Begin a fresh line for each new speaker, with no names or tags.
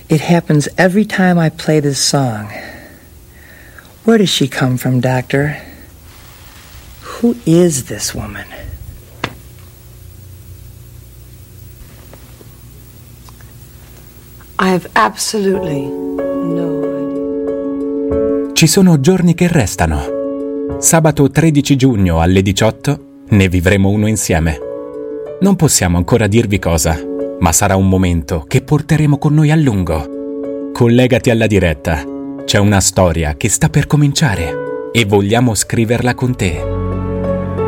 It happens every time I play this song. Where does she come from, Doctor? Who is this woman?
I have absolutely no idea.
Ci sono giorni che restano. Sabato 13 giugno alle 18 ne vivremo uno insieme. Non possiamo ancora dirvi cosa, ma sarà un momento che porteremo con noi a lungo. Collegati alla diretta. C'è una storia che sta per cominciare e vogliamo scriverla con te.